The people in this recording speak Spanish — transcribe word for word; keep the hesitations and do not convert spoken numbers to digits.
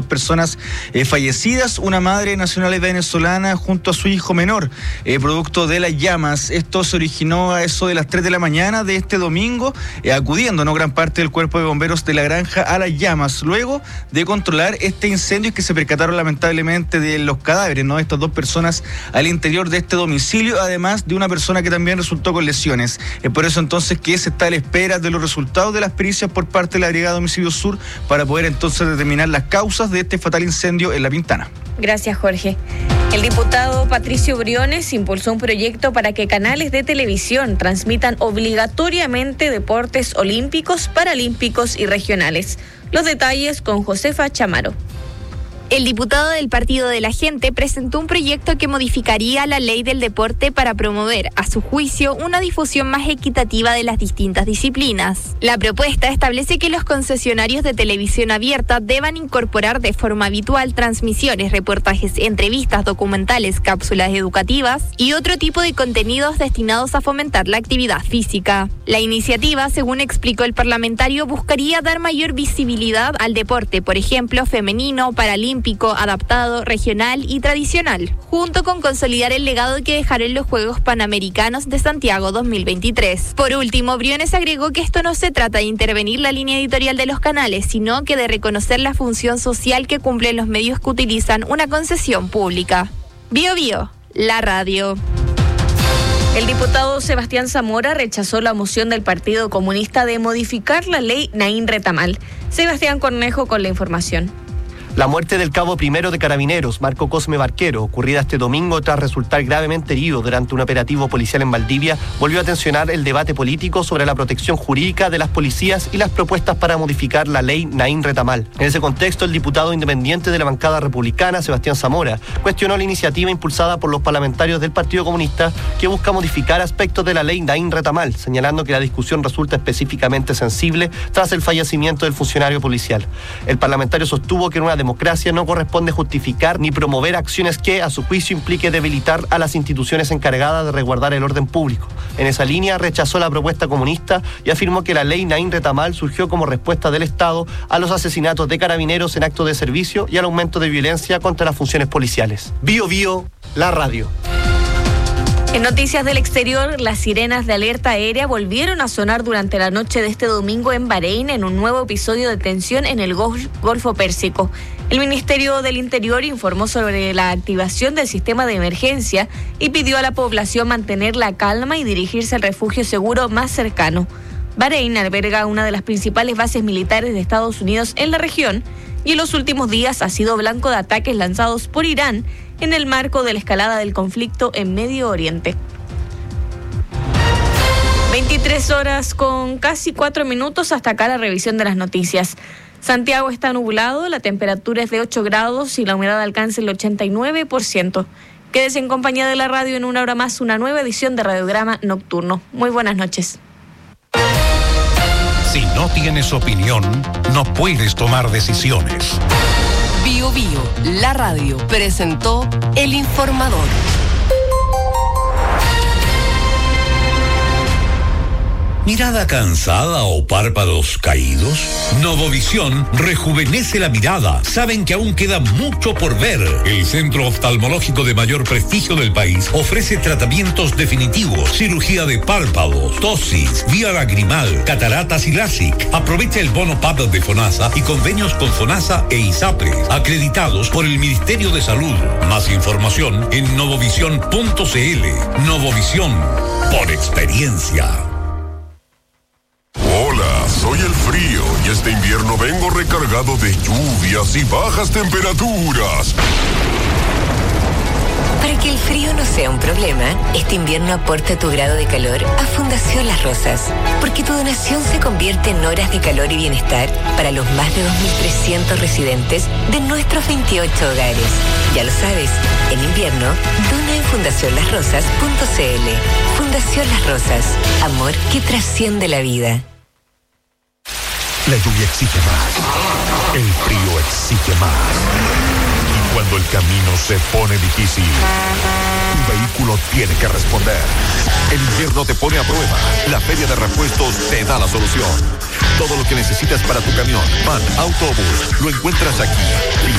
personas eh, fallecidas, una madre nacional venezolana junto a su hijo menor, eh, producto de las llamas. Esto se originó a eso de las tres de la mañana de este domingo, eh, acudiendo no gran parte del cuerpo de bomberos de la granja a las llamas, luego de controlar este incendio, que se percataron lamentablemente de los cadáveres, ¿no?, estas dos personas al interior de este domicilio, además de una persona que también resultó con lesiones. Es por eso entonces que se está a la espera de los resultados de las pericias por parte de la Brigada de Homicidio Sur para poder entonces determinar las causas de este fatal incendio en La Pintana. Gracias, Jorge. El diputado Patricio Briones impulsó un proyecto para que canales de televisión transmitan obligatoriamente deportes olímpicos, paralímpicos y regionales. Los detalles con Josefa Chamaro. El diputado del Partido de la Gente presentó un proyecto que modificaría la ley del deporte para promover, a su juicio, una difusión más equitativa de las distintas disciplinas. La propuesta establece que los concesionarios de televisión abierta deban incorporar de forma habitual transmisiones, reportajes, entrevistas, documentales, cápsulas educativas y otro tipo de contenidos destinados a fomentar la actividad física. La iniciativa, según explicó el parlamentario, buscaría dar mayor visibilidad al deporte, por ejemplo, femenino, paralímpico, adaptado, regional y tradicional, junto con consolidar el legado que dejaron los Juegos Panamericanos de Santiago dos mil veintitrés. Por último, Briones agregó que esto no se trata de intervenir la línea editorial de los canales, sino que de reconocer la función social que cumplen los medios que utilizan una concesión pública. Bio Bio, la radio. El diputado Sebastián Zamora rechazó la moción del Partido Comunista de modificar la ley Naín Retamal. Sebastián Cornejo con la información. La muerte del cabo primero de Carabineros, Marco Cosme Barquero, ocurrida este domingo tras resultar gravemente herido durante un operativo policial en Valdivia, volvió a tensionar el debate político sobre la protección jurídica de las policías y las propuestas para modificar la ley Naín Retamal. En ese contexto, el diputado independiente de la bancada republicana, Sebastián Zamora, cuestionó la iniciativa impulsada por los parlamentarios del Partido Comunista que busca modificar aspectos de la ley Naín Retamal, señalando que la discusión resulta específicamente sensible tras el fallecimiento del funcionario policial. El parlamentario sostuvo que en una democracia no corresponde justificar ni promover acciones que, a su juicio, implique debilitar a las instituciones encargadas de resguardar el orden público. En esa línea, rechazó la propuesta comunista y afirmó que la ley Naín Retamal surgió como respuesta del Estado a los asesinatos de carabineros en actos de servicio y al aumento de violencia contra las funciones policiales. Bio Bio, la radio. En noticias del exterior, las sirenas de alerta aérea volvieron a sonar durante la noche de este domingo en Bahrein en un nuevo episodio de tensión en el Golfo Pérsico. El Ministerio del Interior informó sobre la activación del sistema de emergencia y pidió a la población mantener la calma y dirigirse al refugio seguro más cercano. Bahrein alberga una de las principales bases militares de Estados Unidos en la región y en los últimos días ha sido blanco de ataques lanzados por Irán en el marco de la escalada del conflicto en Medio Oriente. veintitrés horas con casi cuatro minutos, hasta acá la revisión de las noticias. Santiago está nublado, la temperatura es de ocho grados y la humedad alcanza el ochenta y nueve por ciento. Quédese en compañía de la radio. En una hora más, una nueva edición de Radiograma Nocturno. Muy buenas noches. Si no tienes opinión, no puedes tomar decisiones. Bio Bio, la radio, presentó El Informador. ¿Mirada cansada o párpados caídos? Novovisión rejuvenece la mirada. Saben que aún queda mucho por ver. El centro oftalmológico de mayor prestigio del país ofrece tratamientos definitivos, cirugía de párpados, tosis, vía lagrimal, cataratas y LASIK. Aprovecha el bono P A P de FONASA y convenios con FONASA e ISAPRES, acreditados por el Ministerio de Salud. Más información en novovisión punto c l. Novovisión, por experiencia. Hola, soy el frío y este invierno vengo recargado de lluvias y bajas temperaturas. Para que el frío no sea un problema, este invierno aporta tu grado de calor a Fundación Las Rosas, porque tu donación se convierte en horas de calor y bienestar para los más de dos mil trescientos residentes de nuestros veintiocho hogares. Ya lo sabes, en invierno, dona en fundación las rosas punto c l. Fundación Las Rosas, amor que trasciende la vida. La lluvia exige más, el frío exige más. Y cuando el camino se pone difícil, tu vehículo tiene que responder. El invierno te pone a prueba. La Feria de Repuestos te da la solución. Todo lo que necesitas para tu camión, van, autobús, lo encuentras aquí.